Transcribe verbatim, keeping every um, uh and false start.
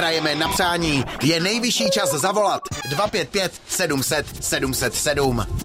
hrajeme na přání. Je nejvyšší čas zavolat. dva pět pět sedm set sedm set sedm.